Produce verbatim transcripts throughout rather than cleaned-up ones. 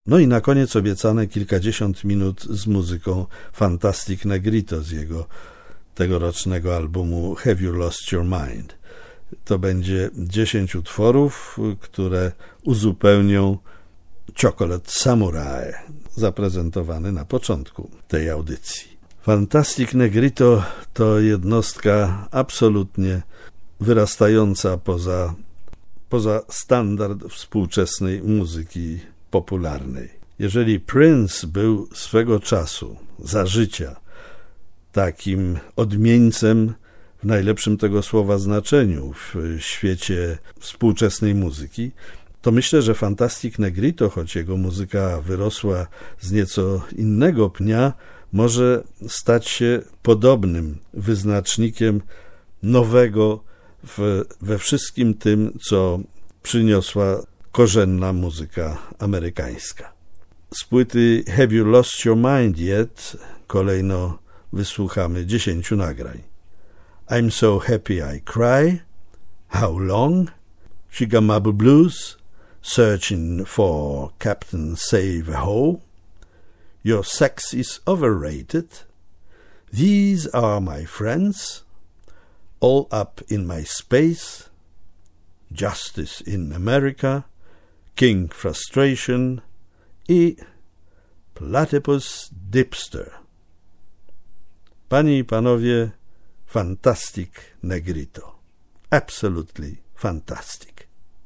No i na koniec obiecane kilkadziesiąt minut z muzyką Fantastic Negrito z jego tegorocznego albumu Have You Lost Your Mind. To będzie dziesięć utworów, które uzupełnią Chocolate Samurai, zaprezentowany na początku tej audycji. Fantastic Negrito to jednostka absolutnie wyrastająca poza, poza standard współczesnej muzyki popularnej. Jeżeli Prince był swego czasu, za życia, takim odmieńcem w najlepszym tego słowa znaczeniu w świecie współczesnej muzyki, to myślę, że Fantastic Negrito, choć jego muzyka wyrosła z nieco innego pnia, może stać się podobnym wyznacznikiem nowego w, we wszystkim tym, co przyniosła korzenna muzyka amerykańska. Z płyty Have You Lost Your Mind Yet kolejno wysłuchamy dziesięciu nagrań. I'm So Happy I Cry, How Long, Chickamauga Blues, Searching for Captain Save-A-Ho, Your Sex is Overrated, These Are My Friends, All Up in My Space, Justice in America, King Frustration i Platypus Dipster. Panie i panowie, Fantastic Negrito. Absolutely fantastic.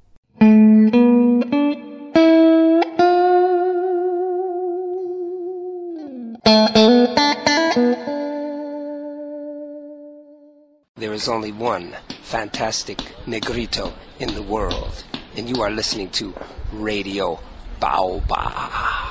There is only one Fantastic Negrito in the world, and you are listening to Radio Baobab.